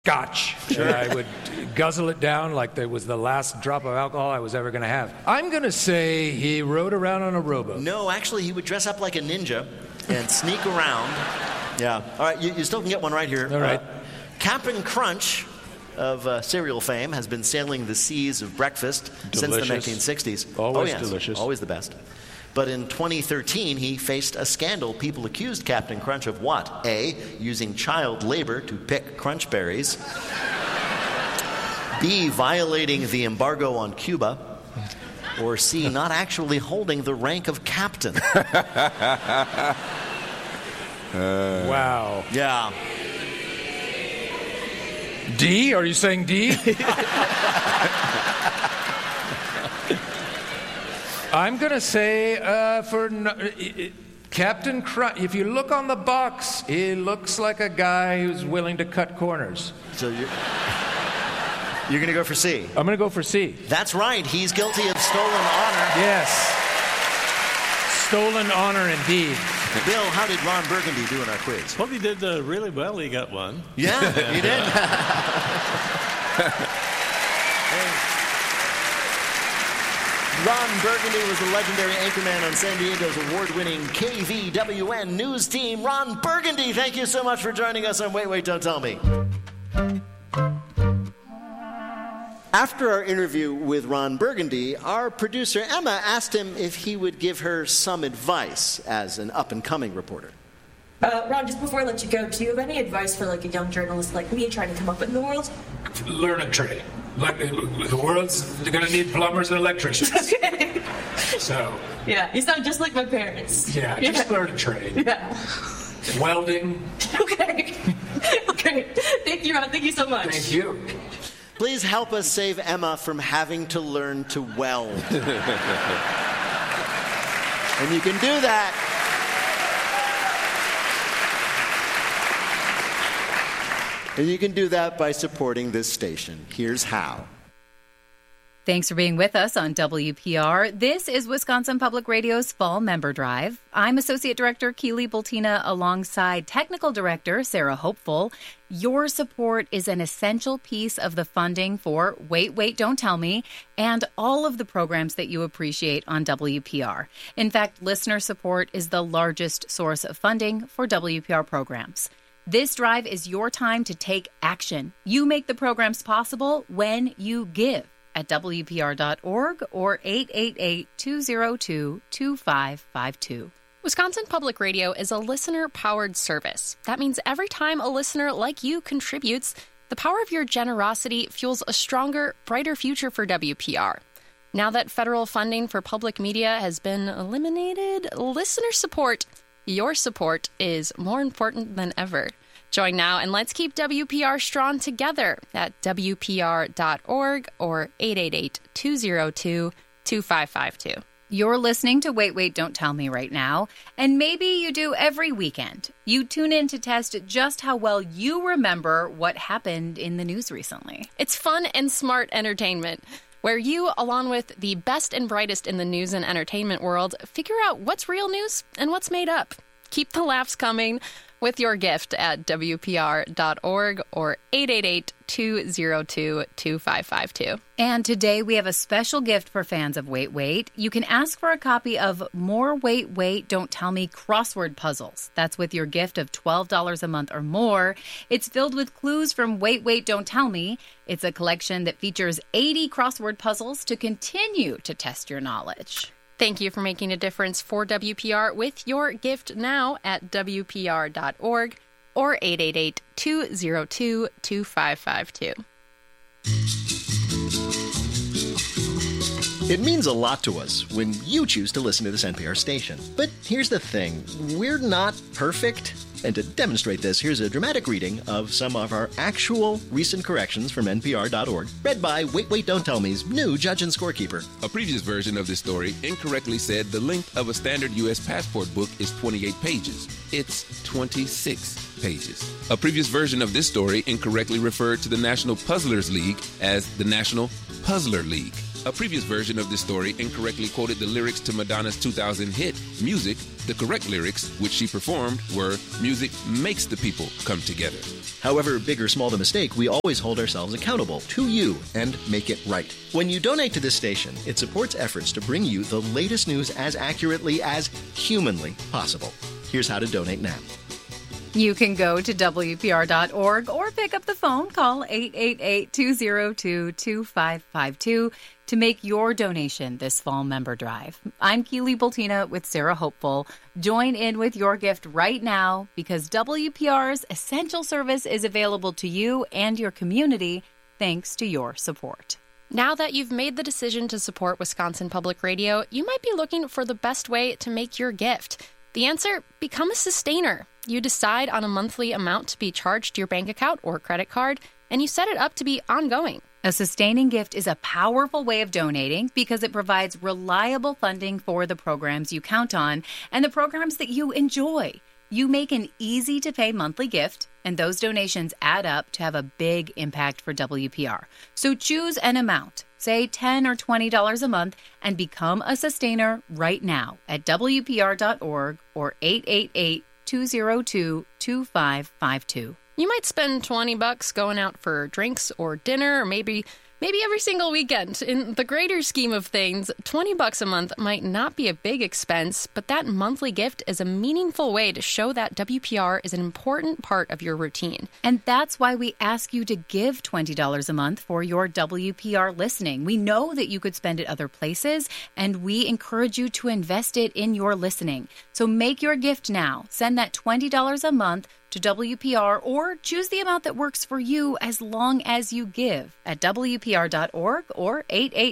Scotch. Sure. And I would guzzle it down like it was the last drop of alcohol I was ever going to have. I'm going to say he rode around on a rowboat. No, actually, he would dress up like a ninja and sneak around. Yeah. All right, you still can get one right here. All right. Captain Crunch of cereal fame has been sailing the seas of breakfast since the 1960s. Always delicious. Always the best. But in 2013, he faced a scandal. People accused Captain Crunch of what? A, using child labor to pick crunch berries. B, violating the embargo on Cuba. Or C, not actually holding the rank of captain. Wow. Yeah. D? Are you saying D? I'm going to say Captain Crunch. If you look on the box, he looks like a guy who's willing to cut corners. So you're going to go for C? I'm going to go for C. That's right. He's guilty of stolen honor. Yes. Stolen honor indeed. Bill, how did Ron Burgundy do in our quiz? Well, he did really well. He got one. Yeah, he did. Ron Burgundy was the legendary anchorman on San Diego's award-winning KVWN news team. Ron Burgundy, thank you so much for joining us on Wait, Wait, Don't Tell Me. After our interview with Ron Burgundy, our producer Emma asked him if he would give her some advice as an up-and-coming reporter. Ron, just before I let you go, do you have any advice for like a young journalist like me trying to come up in the world? Learn a trade. The world's going to need plumbers and electricians. Okay. So. Yeah, you sound just like my parents. Yeah, just learn a trade. Yeah. Welding. Okay. Okay. Thank you, Ron. Thank you so much. Thank you. Please help us save Emma from having to learn to weld. And you can do that. And you can do that by supporting this station. Here's how. Thanks for being with us on WPR. This is Wisconsin Public Radio's Fall Member Drive. I'm Associate Director Keely Bultina alongside Technical Director Sarah Hopeful. Your support is an essential piece of the funding for Wait, Wait, Don't Tell Me and all of the programs that you appreciate on WPR. In fact, listener support is the largest source of funding for WPR programs. This drive is your time to take action. You make the programs possible when you give at WPR.org or 888-202-2552. Wisconsin Public Radio is a listener-powered service. That means every time a listener like you contributes, the power of your generosity fuels a stronger, brighter future for WPR. Now that federal funding for public media has been eliminated, listener support, your support, is more important than ever. Join now and let's keep WPR strong together at WPR.org or 888-202-2552. You're listening to Wait, Wait, Don't Tell Me right now, and maybe you do every weekend. You tune in to test just how well you remember what happened in the news recently. It's fun and smart entertainment, where you, along with the best and brightest in the news and entertainment world, figure out what's real news and what's made up. Keep the laughs coming with your gift at WPR.org or 888-202-2552. And today we have a special gift for fans of Wait, Wait. You can ask for a copy of More Wait, Wait, Don't Tell Me crossword puzzles. That's with your gift of $12 a month or more. It's filled with clues from Wait, Wait, Don't Tell Me. It's a collection that features 80 crossword puzzles to continue to test your knowledge. Thank you for making a difference for WPR with your gift now at WPR.org or 888-202-2552. It means a lot to us when you choose to listen to this NPR station. But here's the thing, we're not perfect. And to demonstrate this, here's a dramatic reading of some of our actual recent corrections from NPR.org, read by Wait, Wait, Don't Tell Me's new judge and scorekeeper. A previous version of this story incorrectly said the length of a standard U.S. passport book is 28 pages. It's 26 pages. A previous version of this story incorrectly referred to the National Puzzlers League as the National Puzzler League. A previous version of this story incorrectly quoted the lyrics to Madonna's 2000 hit, Music. The correct lyrics, which she performed, were, music makes the people come together. However big or small the mistake, we always hold ourselves accountable to you and make it right. When you donate to this station, it supports efforts to bring you the latest news as accurately as humanly possible. Here's how to donate now. You can go to WPR.org or pick up the phone, call 888-202-2552 to make your donation this fall member drive. I'm Keely Bultina with Sarah Hopeful. Join in with your gift right now because WPR's essential service is available to you and your community thanks to your support. Now that you've made the decision to support Wisconsin Public Radio, you might be looking for the best way to make your gift. The answer? Become a sustainer. You decide on a monthly amount to be charged to your bank account or credit card, and you set it up to be ongoing. A sustaining gift is a powerful way of donating because it provides reliable funding for the programs you count on and the programs that you enjoy. You make an easy-to-pay monthly gift, and those donations add up to have a big impact for WPR. So choose an amount, say $10 or $20 a month, and become a sustainer right now at WPR.org or 888-202-2552. You might spend $20 going out for drinks or dinner, or maybe every single weekend. In the greater scheme of things, $20 a month might not be a big expense, but that monthly gift is a meaningful way to show that WPR is an important part of your routine. And that's why we ask you to give $20 a month for your WPR listening. We know that you could spend it other places, and we encourage you to invest it in your listening. So make your gift now. Send that $20 a month to WPR or choose the amount that works for you as long as you give at WPR.org or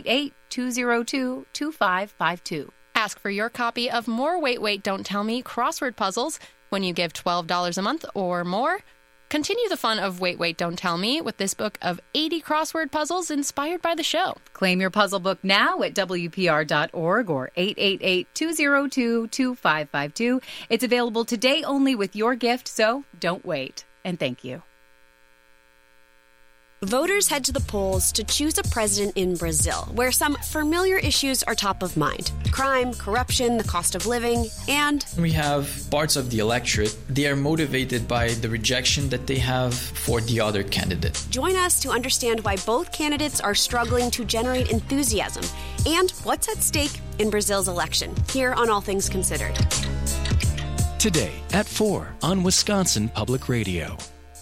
888-202-2552. Ask for your copy of more Wait, Don't Tell Me crossword puzzles when you give $12 a month or more. Continue the fun of Wait, Don't Tell Me with this book of 80 crossword puzzles inspired by the show. Claim your puzzle book now at WPR.org or 888-202-2552. It's available today only with your gift, so don't wait. And thank you. Voters head to the polls to choose a president in Brazil, where some familiar issues are top of mind. Crime, corruption, the cost of living, and... We have parts of the electorate. They are motivated by the rejection that they have for the other candidate. Join us to understand why both candidates are struggling to generate enthusiasm and what's at stake in Brazil's election, here on All Things Considered. Today at 4 on Wisconsin Public Radio.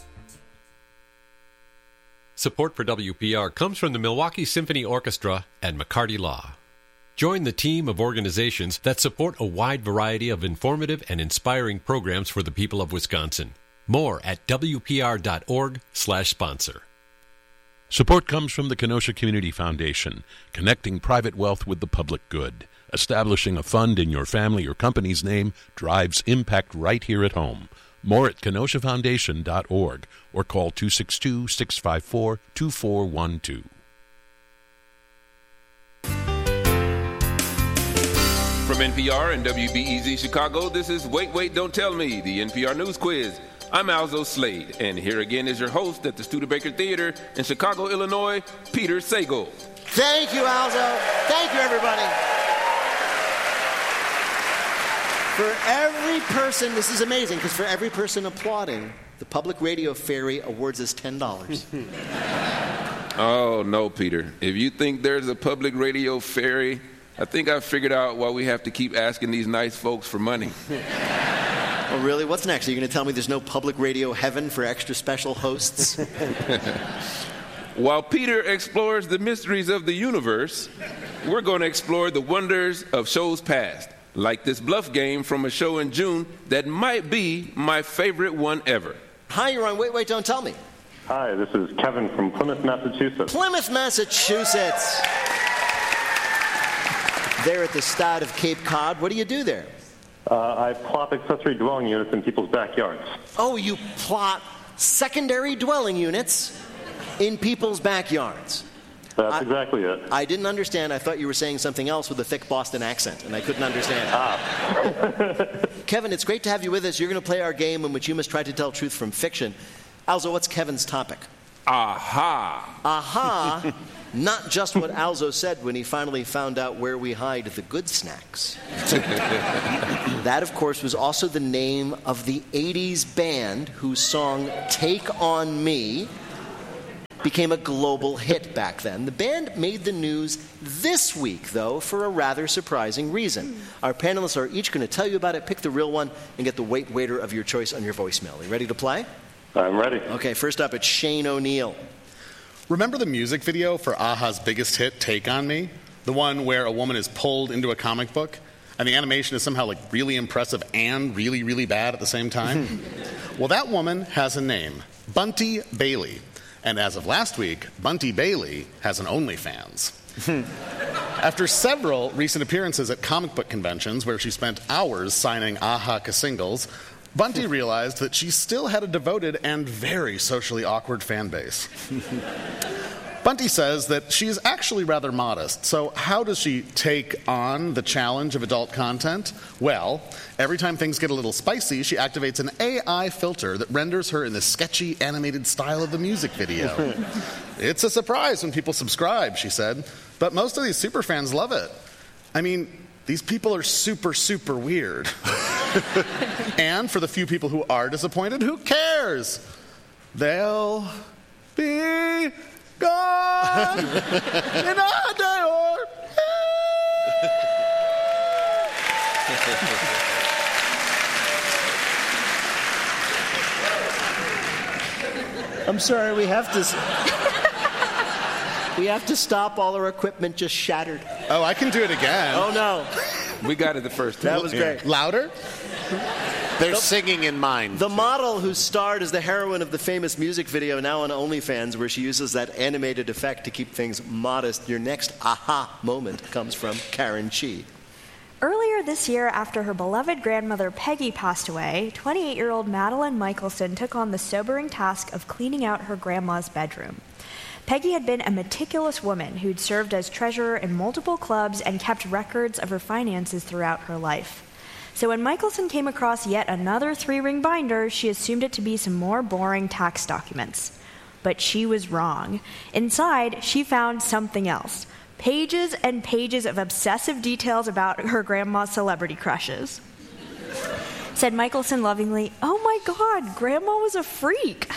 Support for WPR comes from the Milwaukee Symphony Orchestra and McCarty Law. Join the team of organizations that support a wide variety of informative and inspiring programs for the people of Wisconsin. More at WPR.org/sponsor. Support comes from the Kenosha Community Foundation, connecting private wealth with the public good. Establishing a fund in your family or company's name drives impact right here at home. More at KenoshaFoundation.org or call 262-654-2412. From NPR and WBEZ Chicago, this is Wait, Don't Tell Me, the NPR News Quiz. I'm Alzo Slade, and here again is your host at the Studebaker Theater in Chicago, Illinois, Peter Sagal. Thank you, Alzo. Thank you, everybody. For every person, this is amazing, because for every person applauding, the Public Radio Fairy awards us $10. Oh, no, Peter. If you think there's a Public Radio Fairy, I think I've figured out why we have to keep asking these nice folks for money. Oh, really? What's next? Are you going to tell me there's no Public Radio Heaven for extra special hosts? While Peter explores the mysteries of the universe, we're going to explore the wonders of shows past. Like this bluff game from a show in June that might be my favorite one ever. Hi, you're on Wait, Don't Tell Me. Hi, this is Kevin from Plymouth, Massachusetts. Plymouth, Massachusetts. There at the start of Cape Cod. What do you do there? I plot accessory dwelling units in people's backyards. Oh, you plot secondary dwelling units in people's backyards. That's exactly it. I didn't understand. I thought you were saying something else with a thick Boston accent, and I couldn't understand. Kevin, it's great to have you with us. You're going to play our game in which you must try to tell truth from fiction. Alzo, what's Kevin's topic? Aha. Aha. Not just what Alzo said when he finally found out where we hide the good snacks. That, of course, was also the name of the 80s band whose song Take On Me became a global hit back then. The band made the news this week, though, for a rather surprising reason. Our panelists are each going to tell you about it, pick the real one, and get the waiter of your choice on your voicemail. Are you ready to play? I'm ready. Okay, first up, it's Shane O'Neill. Remember the music video for Aha's biggest hit, Take On Me? The one where a woman is pulled into a comic book? And the animation is somehow like really impressive and really, really bad at the same time? Well, that woman has a name, Bunty Bailey. And as of last week, Bunty Bailey has an OnlyFans. After several recent appearances at comic book conventions where she spent hours signing Aha singles, Bunty realized that she still had a devoted and very socially awkward fan base. Bunty says that she's actually rather modest, so how does she take on the challenge of adult content? Well, every time things get a little spicy, she activates an AI filter that renders her in the sketchy, animated style of the music video. It's a surprise when people subscribe, she said, but most of these superfans love it. I mean, these people are super, super weird. And for the few people who are disappointed, who cares? They'll be gone in a day or I'm sorry, we have to stop. All our equipment just shattered. Oh, I can do it again. Oh, no. We got it the first time. That was great. Louder? They're singing in mind. The model who starred as the heroine of the famous music video now on OnlyFans, where she uses that animated effect to keep things modest. Your next aha moment comes from Karen Chi. Earlier this year, after her beloved grandmother Peggy passed away, 28-year-old Madeline Michelson took on the sobering task of cleaning out her grandma's bedroom. Peggy had been a meticulous woman who'd served as treasurer in multiple clubs and kept records of her finances throughout her life. So when Michelson came across yet another 3-ring binder, she assumed it to be some more boring tax documents. But she was wrong. Inside, she found something else. Pages and pages of obsessive details about her grandma's celebrity crushes. Said Michelson lovingly, "Oh my God, Grandma was a freak."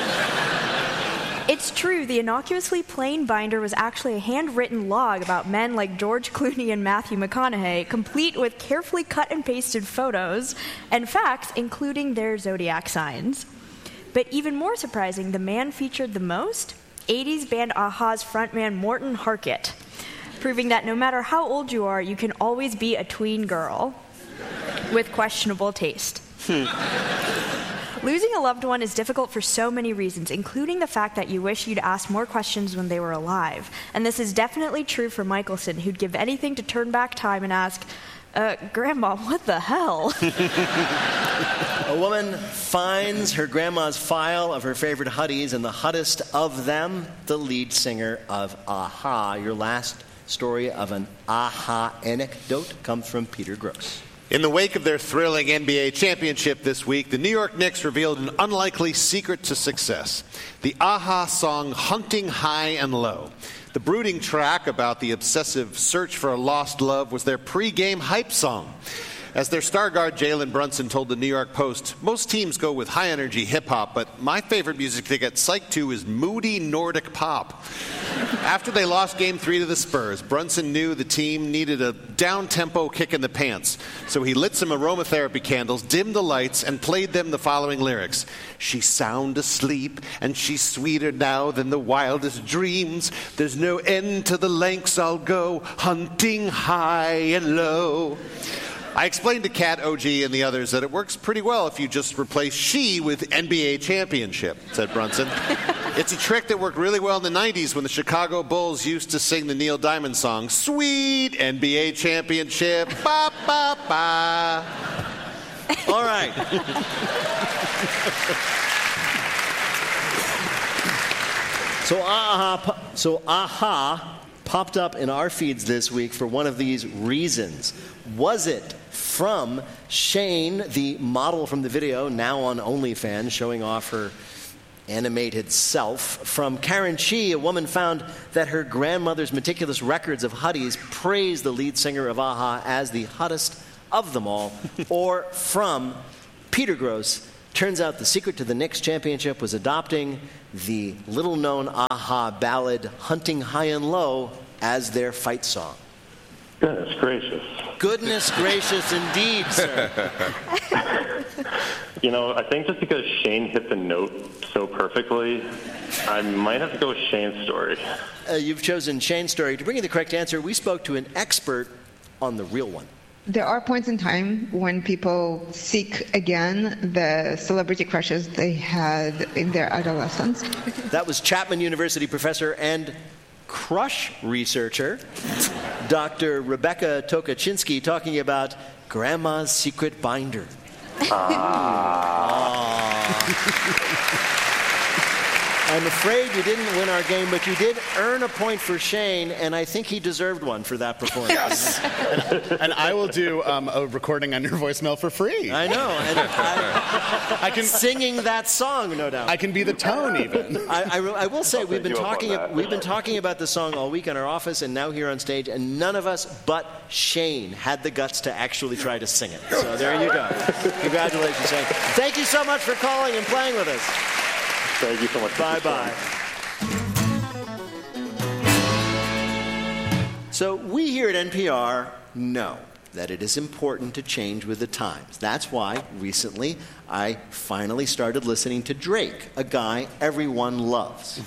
It's true, the innocuously plain binder was actually a handwritten log about men like George Clooney and Matthew McConaughey, complete with carefully cut and pasted photos and facts, including their zodiac signs. But even more surprising, the man featured the most? 80s band Aha's frontman Morten Harket, proving that no matter how old you are, you can always be a tween girl with questionable taste. Losing a loved one is difficult for so many reasons, including the fact that you wish you'd asked more questions when they were alive. And this is definitely true for Michelson, who'd give anything to turn back time and ask, Grandma, what the hell? A woman finds her grandma's file of her favorite huddies, and the hottest of them, the lead singer of Aha. Your last story of an Aha anecdote comes from Peter Gross. In the wake of their thrilling NBA championship this week, the New York Knicks revealed an unlikely secret to success: the Aha song Hunting High and Low. The brooding track about the obsessive search for a lost love was their pre-game hype song. As their star guard Jalen Brunson told the New York Post, most teams go with high-energy hip-hop, but my favorite music to get psyched to is moody Nordic pop. After they lost Game 3 to the Spurs, Brunson knew the team needed a down-tempo kick in the pants, so he lit some aromatherapy candles, dimmed the lights, and played them the following lyrics. She's sound asleep, and she's sweeter now than the wildest dreams. There's no end to the lengths I'll go, hunting high and low. I explained to Kat, OG, and the others that it works pretty well if you just replace she with NBA championship, said Brunson. It's a trick that worked really well in the 90s when the Chicago Bulls used to sing the Neil Diamond song, Sweet NBA Championship, ba, ba, ba. All right. So Aha popped up in our feeds this week for one of these reasons. Was it from Shane, the model from the video, now on OnlyFans, showing off her animated self. From Karen Chi, a woman found that her grandmother's meticulous records of hotties praised the lead singer of a-ha as the hottest of them all. Or from Peter Gross, turns out the secret to the Knicks championship was adopting the little-known a-ha ballad Hunting High and Low as their fight song. Goodness gracious. Goodness gracious indeed, sir. I think just because Shane hit the note so perfectly, I might have to go with Shane's story. You've chosen Shane's story. To bring you the correct answer, we spoke to an expert on the real one. There are points in time when people seek again the celebrity crushes they had in their adolescence. That was Chapman University professor and crush researcher, Dr. Rebecca Tokaczynski, talking about Grandma's secret binder. I'm afraid you didn't win our game, but you did earn a point for Shane, and I think he deserved one for that performance. Yes. and I will do a recording on your voicemail for free. I know. And I can singing that song, no doubt. I can be the tone, even. I will say we've been talking about the song all week in our office and now here on stage, and none of us but Shane had the guts to actually try to sing it. So there you go. Congratulations, Shane. Thank you so much for calling and playing with us. Thank you so much. Bye-bye. So we here at NPR know that it is important to change with the times. That's why recently I finally started listening to Drake, a guy everyone loves.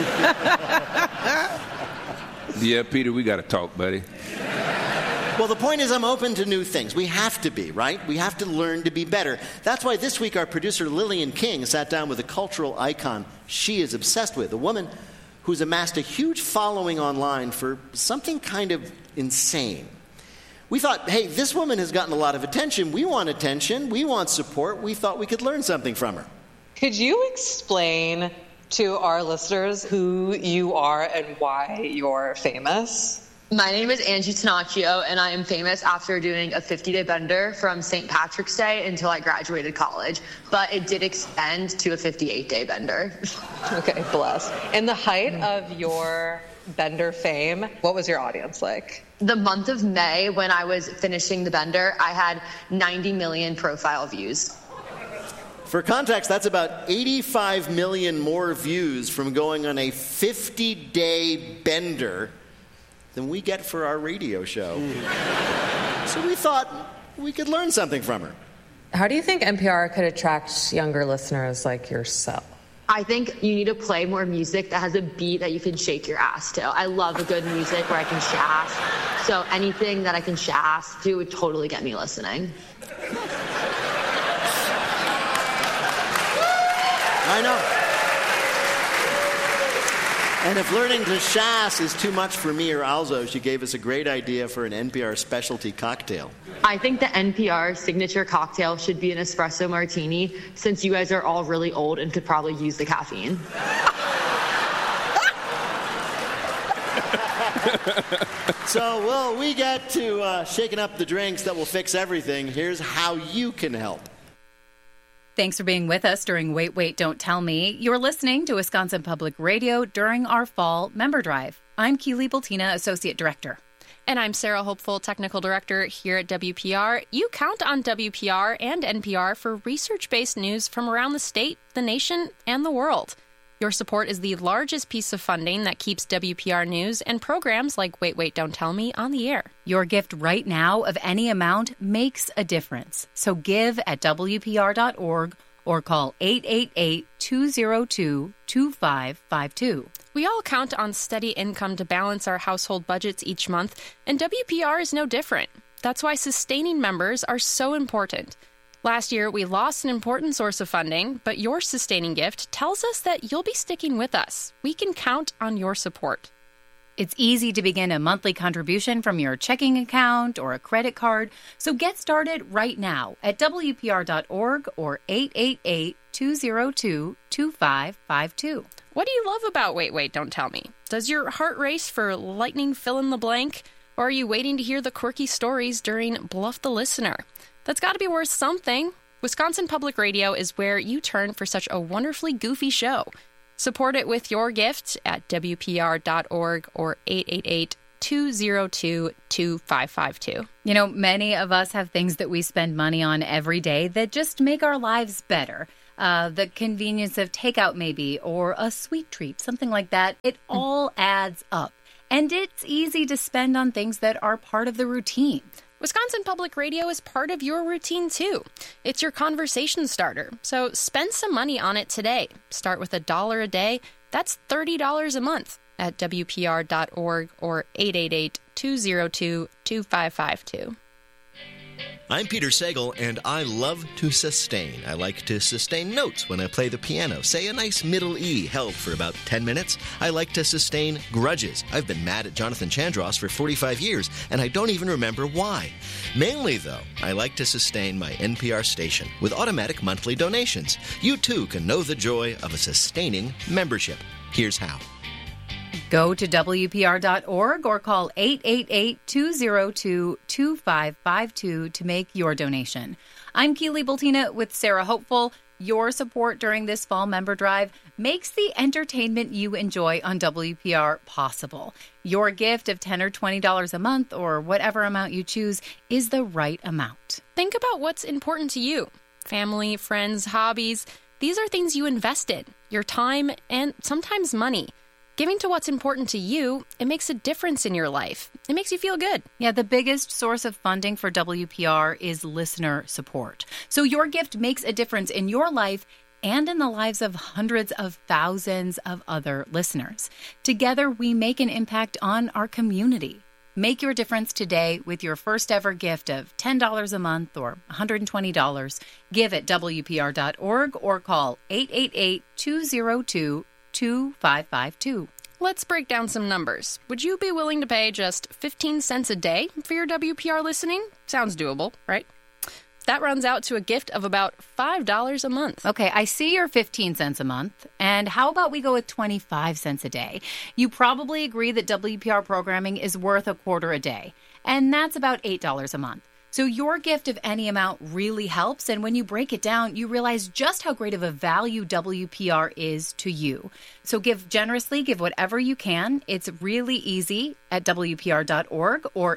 Yeah, Peter, we got to talk, buddy. Well, the point is I'm open to new things. We have to be, right? We have to learn to be better. That's why this week our producer Lillian King sat down with a cultural icon she is obsessed with, a woman who's amassed a huge following online for something kind of insane. We thought, hey, this woman has gotten a lot of attention. We want attention. We want support. We thought we could learn something from her. Could you explain to our listeners who you are and why you're famous? My name is Angie Tanacchio, and I am famous after doing a 50-day bender from St. Patrick's Day until I graduated college. But it did extend to a 58-day bender. Okay, bless. In the height of your bender fame, what was your audience like? The month of May, when I was finishing the bender, I had 90 million profile views. For context, that's about 85 million more views from going on a 50-day bender than we get for our radio show. So we thought we could learn something from her. How do you think NPR could attract younger listeners like yourself? I think you need to play more music that has a beat that you can shake your ass to. I love a good music where I can shaft. So anything that I can shaft to would totally get me listening. I know. And if learning to shass is too much for me or Alzo, she gave us a great idea for an NPR specialty cocktail. I think the NPR signature cocktail should be an espresso martini, since you guys are all really old and could probably use the caffeine. So, we get to shaking up the drinks that will fix everything. Here's how you can help. Thanks for being with us during Wait, Wait, Don't Tell Me. You're listening to Wisconsin Public Radio during our fall member drive. I'm Keely Bultina, Associate Director. And I'm Sarah Hopeful, Technical Director here at WPR. You count on WPR and NPR for research-based news from around the state, the nation, and the world. Your support is the largest piece of funding that keeps WPR news and programs like Wait, Wait, Don't Tell Me on the air. Your gift right now of any amount makes a difference. So give at WPR.org or call 888-202-2552. We all count on steady income to balance our household budgets each month, and WPR is no different. That's why sustaining members are so important. Last year, we lost an important source of funding, but your sustaining gift tells us that you'll be sticking with us. We can count on your support. It's easy to begin a monthly contribution from your checking account or a credit card, so get started right now at WPR.org or 888-202-2552. What do you love about Wait, Wait, Don't Tell Me? Does your heart race for lightning fill in the blank? Or are you waiting to hear the quirky stories during Bluff the Listener? That's got to be worth something. Wisconsin Public Radio is where you turn for such a wonderfully goofy show. Support it with your gift at WPR.org or 888-202-2552. You know, many of us have things that we spend money on every day that just make our lives better. The convenience of takeout maybe, or a sweet treat, something like that. It all adds up. And it's easy to spend on things that are part of the routine. Wisconsin Public Radio is part of your routine, too. It's your conversation starter. So spend some money on it today. Start with $1 a day. That's $30 a month at WPR.org or 888-202-2552. I'm Peter Sagal, and I love to sustain. I like to sustain notes when I play the piano. Say a nice middle E held for about 10 minutes. I like to sustain grudges. I've been mad at Jonathan Chandros for 45 years, and I don't even remember why. Mainly, though, I like to sustain my NPR station with automatic monthly donations. You, too, can know the joy of a sustaining membership. Here's how. Go to WPR.org or call 888-202-2552 to make your donation. I'm Keely Bultina with Sarah Hopeful. Your support during this fall member drive makes the entertainment you enjoy on WPR possible. Your gift of $10 or $20 a month, or whatever amount you choose, is the right amount. Think about what's important to you. Family, friends, hobbies. These are things you invest in. Your time and sometimes money. Giving to what's important to you, it makes a difference in your life. It makes you feel good. Yeah, the biggest source of funding for WPR is listener support. So your gift makes a difference in your life and in the lives of hundreds of thousands of other listeners. Together, we make an impact on our community. Make your difference today with your first ever gift of $10 a month or $120. Give at WPR.org or call 888-202-2552. Let's break down some numbers. Would you be willing to pay just 15 cents a day for your WPR listening? Sounds doable, right? That runs out to a gift of about $5 a month. Okay, I see your 15 cents a month. And how about we go with 25 cents a day? You probably agree that WPR programming is worth a quarter a day. And that's about $8 a month. So your gift of any amount really helps, and when you break it down, you realize just how great of a value WPR is to you. So give generously, give whatever you can. It's really easy at WPR.org or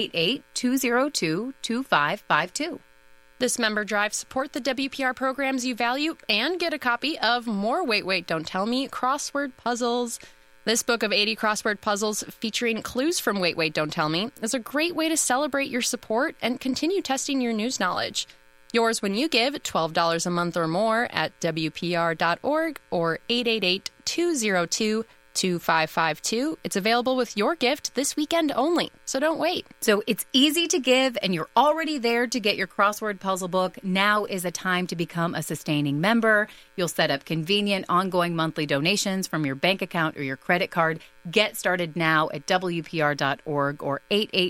888-202-2552. This member drive support the WPR programs you value and get a copy of more Wait, Wait, Don't Tell Me crossword puzzles. This book of 80 crossword puzzles featuring clues from Wait, Wait, Don't Tell Me is a great way to celebrate your support and continue testing your news knowledge. Yours when you give $12 a month or more at WPR.org or 888-202-2552. It's available with your gift this weekend only, so don't wait. So it's easy to give, and you're already there to get your crossword puzzle book. Now is the time to become a sustaining member. You'll set up convenient, ongoing monthly donations from your bank account or your credit card. Get started now at WPR.org or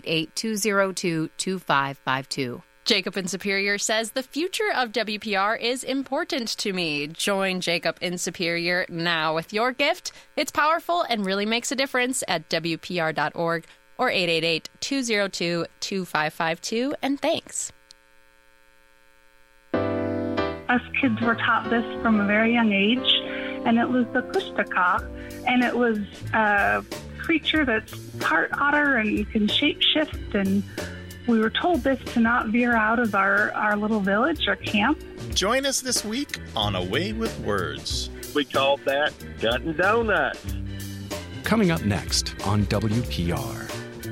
888-202-2552. Jacob in Superior says, the future of WPR is important to me. Join Jacob in Superior now with your gift. It's powerful and really makes a difference at WPR.org or 888-202-2552. And thanks. Us kids were taught this from a very young age, and it was the Kushtaka, and it was a creature that's part otter and can shape-shift, and we were told this to not veer out of our little village or camp. Join us this week on Away with Words. We called that Cutting Donuts. Coming up next on WPR.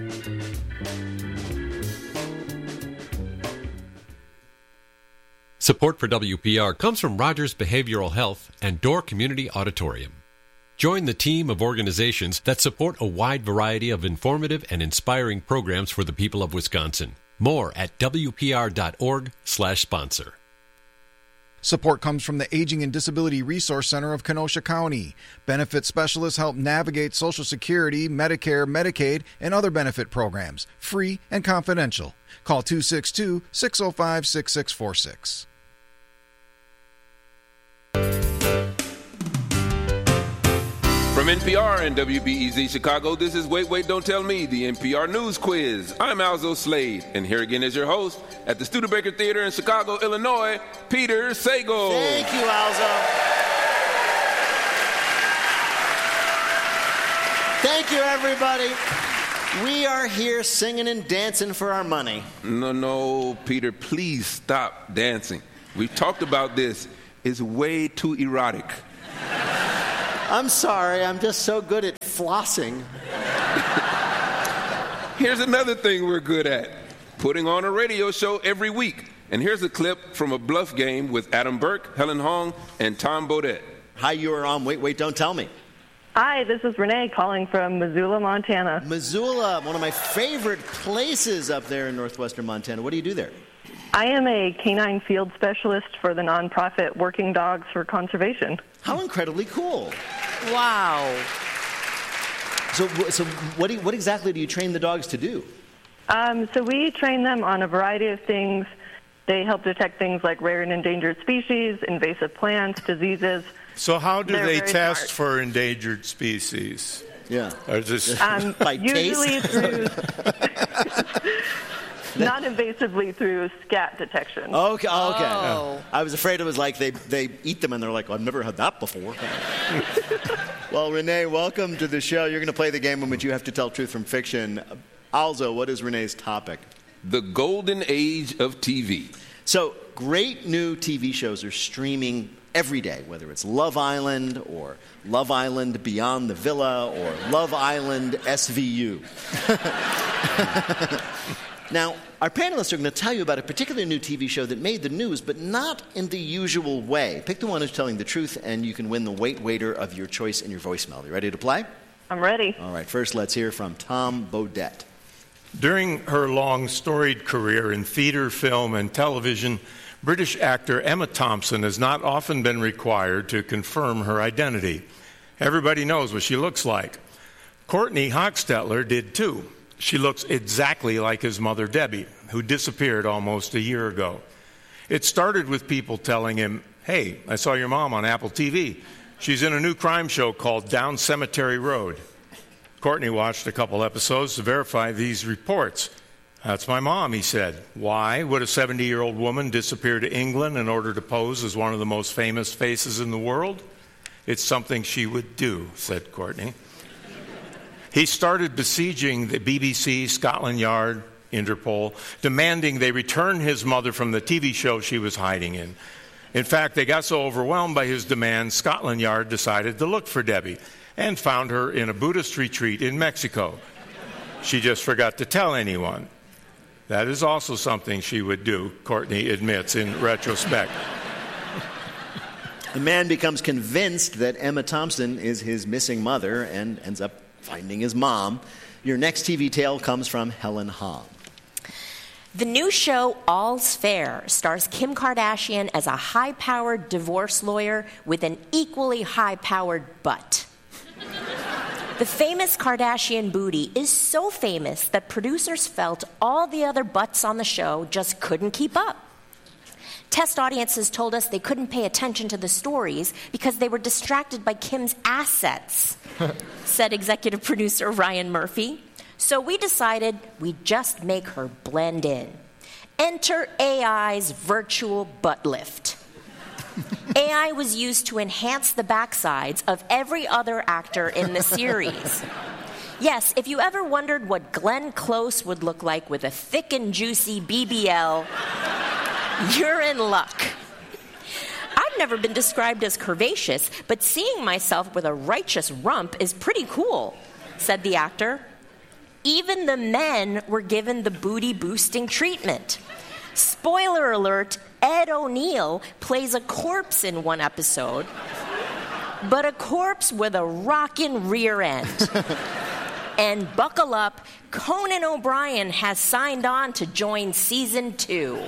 Support for WPR comes from Rogers Behavioral Health and Door Community Auditorium. Join the team of organizations that support a wide variety of informative and inspiring programs for the people of Wisconsin. More at WPR.org/sponsor. Support comes from the Aging and Disability Resource Center of Kenosha County. Benefit specialists help navigate Social Security, Medicare, Medicaid, and other benefit programs. Free and confidential. Call 262-605-6646. From From NPR and WBEZ Chicago, this is Wait, Wait, Don't Tell Me, the NPR News Quiz. I'm Alzo Slade, and here again is your host at the Studebaker Theater in Chicago, Illinois, Peter Sagal. Thank you, Alzo. Thank you, everybody. We are here singing and dancing for our money. No, Peter, please stop dancing. We've talked about this. It's way too erotic. I'm sorry, I'm just so good at flossing. Here's another thing we're good at, putting on a radio show every week. And here's a clip from a bluff game with Adam Burke, Helen Hong, and Tom Bodette. Hi, you are on Wait, Wait, Don't Tell Me. Hi, this is Renee calling from Missoula, Montana. Missoula, one of my favorite places up there in northwestern Montana. What do you do there? I am a canine field specialist for the nonprofit Working Dogs for Conservation. How incredibly cool. Wow. So what exactly do you train the dogs to do? So we train them on a variety of things. They help detect things like rare and endangered species, invasive plants, diseases. So how do they test smart. for endangered species? Yeah. Or just usually through non-invasively through scat detection. Okay. Oh. I was afraid it was like they eat them and they're like, I've never had that before. Well, Renee, welcome to the show. You're going to play the game in which you have to tell truth from fiction. Also, what is Renee's topic? The golden age of TV. So, great new TV shows are streaming every day, whether it's Love Island or Love Island Beyond the Villa or Love Island SVU. Now, our panelists are going to tell you about a particular new TV show that made the news, but not in the usual way. Pick the one who's telling the truth, and you can win the Wait Waiter of your choice in your voicemail. You ready to play? I'm ready. All right, first let's hear from Tom Bodette. During her long, storied career in theater, film, and television, British actor Emma Thompson has not often been required to confirm her identity. Everybody knows what she looks like. Courtney Hochstetler did too. She looks exactly like his mother, Debbie, who disappeared almost a year ago. It started with people telling him, hey, I saw your mom on Apple TV. She's in a new crime show called Down Cemetery Road. Courtney watched a couple episodes to verify these reports. That's my mom, he said. Why would a 70-year-old woman disappear to England in order to pose as one of the most famous faces in the world? It's something she would do, said Courtney. He started besieging the BBC, Scotland Yard, Interpol, demanding they return his mother from the TV show she was hiding in. In fact, they got so overwhelmed by his demands, Scotland Yard decided to look for Debbie and found her in a Buddhist retreat in Mexico. She just forgot to tell anyone. That is also something she would do, Courtney admits in retrospect. The man becomes convinced that Emma Thompson is his missing mother and ends up finding his mom. Your next TV tale comes from Helen Hong. The new show All's Fair stars Kim Kardashian as a high-powered divorce lawyer with an equally high-powered butt. The famous Kardashian booty is so famous that producers felt all the other butts on the show just couldn't keep up. Test audiences told us they couldn't pay attention to the stories because they were distracted by Kim's assets, said executive producer Ryan Murphy. So we decided we'd just make her blend in. Enter AI's virtual butt lift. AI was used to enhance the backsides of every other actor in the series. Yes, if you ever wondered what Glenn Close would look like with a thick and juicy BBL, you're in luck. I've never been described as curvaceous, but seeing myself with a righteous rump is pretty cool, said the actor. Even the men were given the booty-boosting treatment. Spoiler alert, Ed O'Neill plays a corpse in one episode, but a corpse with a rockin' rear end. And buckle up, Conan O'Brien has signed on to join season 2.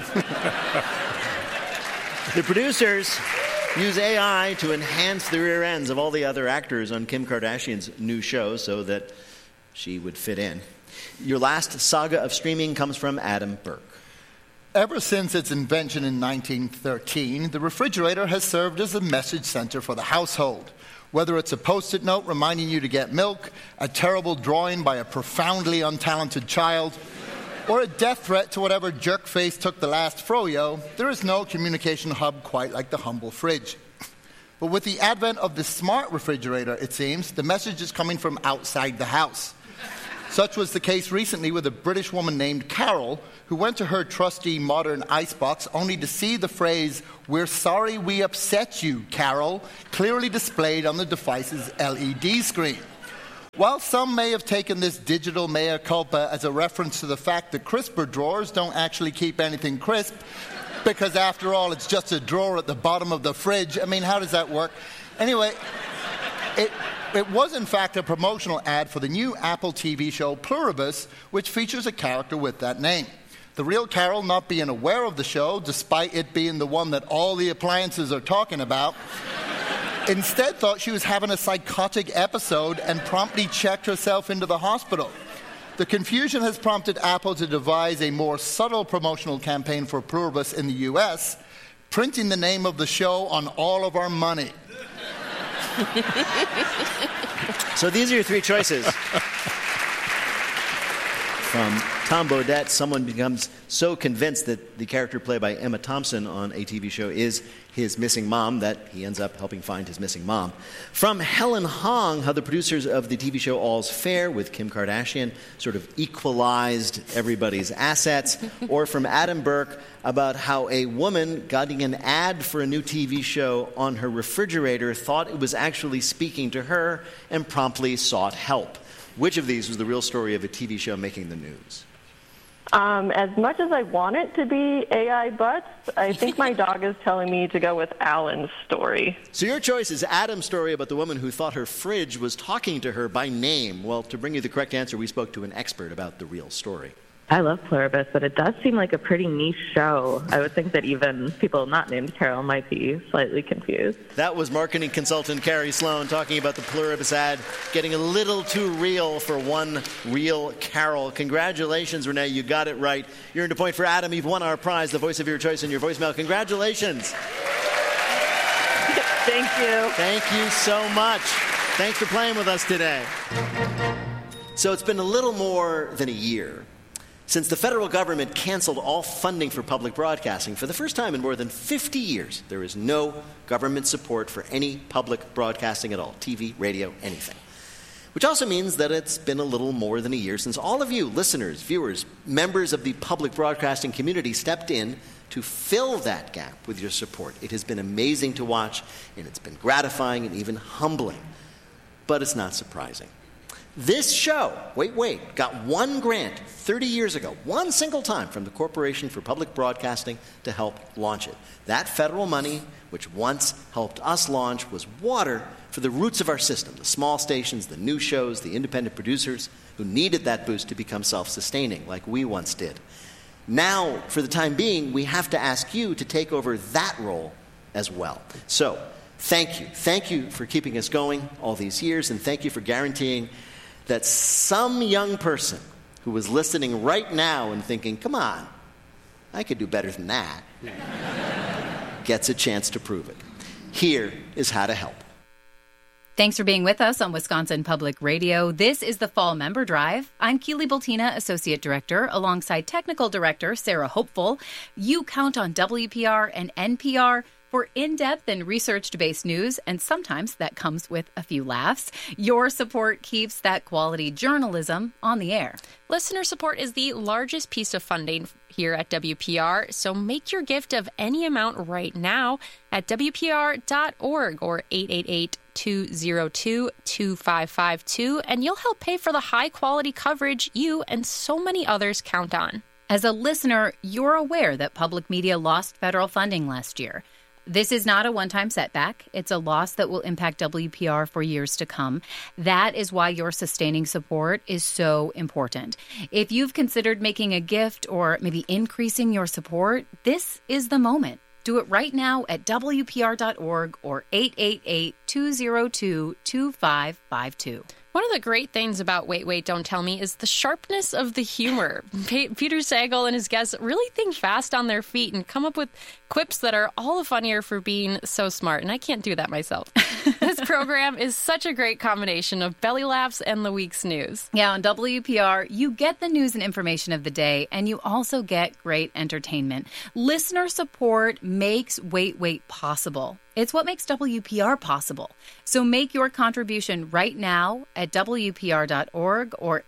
The producers use AI to enhance the rear ends of all the other actors on Kim Kardashian's new show so that she would fit in. Your last saga of streaming comes from Adam Burke. Ever since its invention in 1913, the refrigerator has served as a message center for the household. Whether it's a Post-it note reminding you to get milk, a terrible drawing by a profoundly untalented child, or a death threat to whatever jerk-face took the last froyo, there is no communication hub quite like the humble fridge. But with the advent of the smart refrigerator, it seems, the message is coming from outside the house. Such was the case recently with a British woman named Carol, who went to her trusty modern icebox only to see the phrase, "We're sorry we upset you, Carol," clearly displayed on the device's LED screen. While some may have taken this digital mea culpa as a reference to the fact that crisper drawers don't actually keep anything crisp, because after all, it's just a drawer at the bottom of the fridge. I mean, how does that work? Anyway, it was in fact a promotional ad for the new Apple TV show Pluribus, which features a character with that name. The real Carol, not being aware of the show, despite it being the one that all the appliances are talking about, instead thought she was having a psychotic episode and promptly checked herself into the hospital. The confusion has prompted Apple to devise a more subtle promotional campaign for Pluribus in the US, printing the name of the show on all of our money. So these are your three choices. From Tom Bodett, someone becomes so convinced that the character played by Emma Thompson on a TV show is his missing mom that he ends up helping find his missing mom. From Helen Hong, how the producers of the TV show All's Fair with Kim Kardashian sort of equalized everybody's assets. Or from Adam Burke about how a woman getting an ad for a new TV show on her refrigerator thought it was actually speaking to her and promptly sought help. Which of these was the real story of a TV show making the news? As much as I want it to be AI butts, I think my dog is telling me to go with Alan's story. So your choice is Adam's story about the woman who thought her fridge was talking to her by name. Well, to bring you the correct answer, we spoke to an expert about the real story. I love Pluribus, but it does seem like a pretty niche show. I would think that even people not named Carol might be slightly confused. That was marketing consultant Carrie Sloan talking about the Pluribus ad getting a little too real for one real Carol. Congratulations, Renee. You got it right. You earned a point for Adam. You've won our prize, the voice of your choice in your voicemail. Congratulations. Thank you. Thank you so much. Thanks for playing with us today. So it's been a little more than a year since the federal government canceled all funding for public broadcasting. For the first time in more than 50 years, there is no government support for any public broadcasting at all, TV, radio, anything. Which also means that it's been a little more than a year since all of you, listeners, viewers, members of the public broadcasting community stepped in to fill that gap with your support. It has been amazing to watch, and it's been gratifying and even humbling. But it's not surprising. This show, wait, got one grant 30 years ago, one single time from the Corporation for Public Broadcasting to help launch it. That federal money, which once helped us launch, was water for the roots of our system, the small stations, the new shows, the independent producers who needed that boost to become self-sustaining like we once did. Now, for the time being, we have to ask you to take over that role as well. So, thank you. Thank you for keeping us going all these years, and thank you for guaranteeing that some young person who was listening right now and thinking, come on, I could do better than that, gets a chance to prove it. Here is how to help. Thanks for being with us on Wisconsin Public Radio. This is the Fall Member Drive. I'm Keely Bultina, Associate Director, alongside Technical Director Sarah Hopeful. You count on WPR and NPR for in-depth and research-based news, and sometimes that comes with a few laughs. Your support keeps that quality journalism on the air. Listener support is the largest piece of funding here at WPR, so make your gift of any amount right now at WPR.org or 888-202-2552, and you'll help pay for the high-quality coverage you and so many others count on. As a listener, you're aware that public media lost federal funding last year. This is not a one-time setback. It's a loss that will impact WPR for years to come. That is why your sustaining support is so important. If you've considered making a gift or maybe increasing your support, this is the moment. Do it right now at WPR.org or 888-202-2552. 888-202-2552. One of the great things about Wait, Wait, Don't Tell Me is the sharpness of the humor. Peter Sagal and his guests really think fast on their feet and come up with quips that are all the funnier for being so smart, and I can't do that myself. This program is such a great combination of belly laughs and the week's news. Yeah, on WPR, you get the news and information of the day, and you also get great entertainment. Listener support makes Wait, Wait possible. It's what makes WPR possible. So make your contribution right now at WPR.org or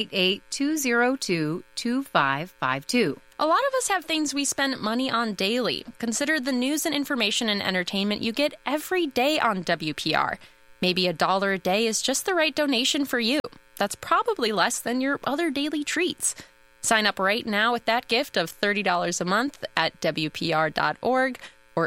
888-202-2552. A lot of us have things we spend money on daily. Consider the news and information and entertainment you get every day on WPR. Maybe $1 a day is just the right donation for you. That's probably less than your other daily treats. Sign up right now with that gift of $30 a month at WPR.org or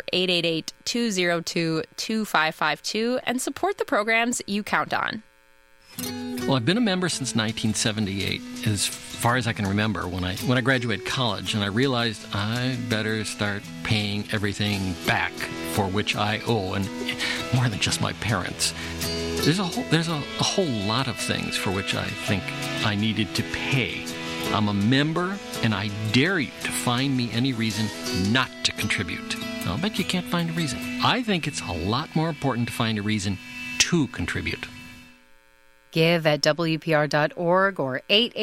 888-202-2552 and support the programs you count on. Well, I've been a member since 1978, as far as I can remember, when I graduated college, and I realized I better start paying everything back for which I owe, and more than just my parents. There's a whole lot of things for which I think I needed to pay. I'm a member, and I dare you to find me any reason not to contribute. I'll bet you can't find a reason. I think it's a lot more important to find a reason to contribute. Give at WPR.org or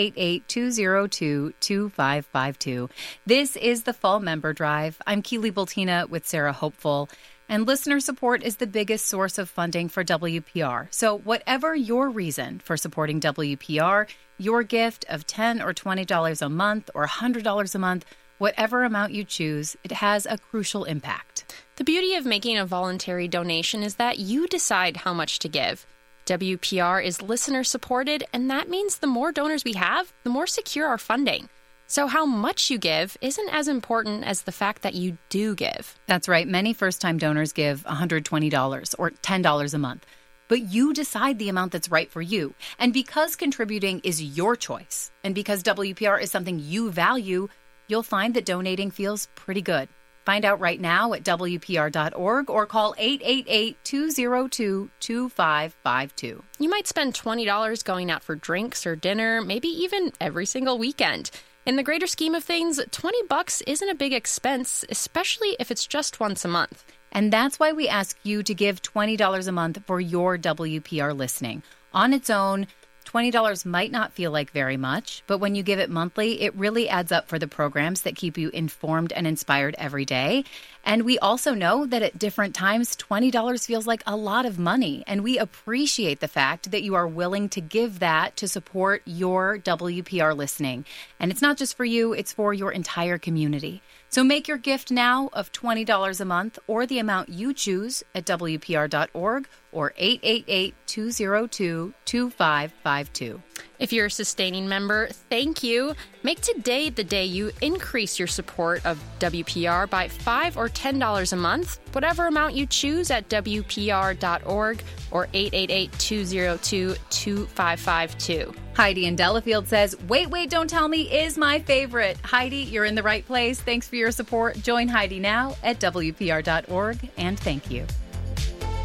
888-202-2552. This is the Fall Member Drive. I'm Keely Bultina with Sarah Hopeful. And listener support is the biggest source of funding for WPR. So whatever your reason for supporting WPR, your gift of $10 or $20 a month or $100 a month, whatever amount you choose, it has a crucial impact. The beauty of making a voluntary donation is that you decide how much to give. WPR is listener-supported, and that means the more donors we have, the more secure our funding. So how much you give isn't as important as the fact that you do give. That's right. Many first-time donors give $120 or $10 a month. But you decide the amount that's right for you. And because contributing is your choice, and because WPR is something you value, you'll find that donating feels pretty good. Find out right now at WPR.org or call 888-202-2552. You might spend $20 going out for drinks or dinner, maybe even every single weekend. In the greater scheme of things, $20 isn't a big expense, especially if it's just once a month. And that's why we ask you to give $20 a month for your WPR listening. On its own, $20 might not feel like very much, but when you give it monthly, it really adds up for the programs that keep you informed and inspired every day. And we also know that at different times, $20 feels like a lot of money, and we appreciate the fact that you are willing to give that to support your WPR listening. And it's not just for you, it's for your entire community. So make your gift now of $20 a month or the amount you choose at WPR.org or 888-202-2552. If you're a sustaining member, thank you. Make today the day you increase your support of WPR by $5 or $10 a month, whatever amount you choose at WPR.org or 888-202-2552. Heidi in Delafield says, Wait, Wait, Don't Tell Me is my favorite. Heidi, you're in the right place. Thanks for your support. Join Heidi now at WPR.org, and thank you.